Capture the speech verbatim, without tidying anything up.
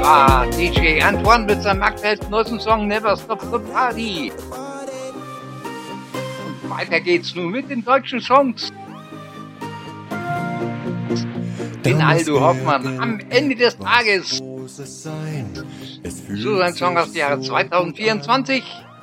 war D J Antoine mit seinem aktuellen neuesten Song Never Stop the Party. Und weiter geht's nun mit den deutschen Songs. Den Aldo Hoffmann am Ende des Tages. So ein Song aus dem Jahre zwanzig vierundzwanzig.